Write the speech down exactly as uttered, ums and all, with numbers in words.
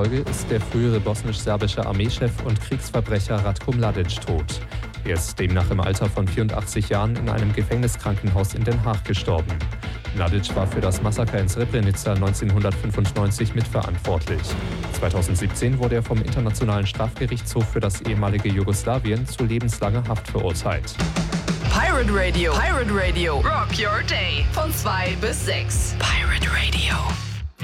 Folge ist der frühere bosnisch-serbische Armeechef und Kriegsverbrecher Ratko Mladic tot. Er ist demnach im Alter von vierundachtzig Jahren in einem Gefängniskrankenhaus in Den Haag gestorben. Mladic war für das Massaker in Srebrenica neunzehnhundertfünfundneunzig mitverantwortlich. zweitausendsiebzehn wurde er vom Internationalen Strafgerichtshof für das ehemalige Jugoslawien zu lebenslanger Haft verurteilt. Pirate Radio, Pirate Radio, rock your day von zwei bis sechs. Pirate Radio.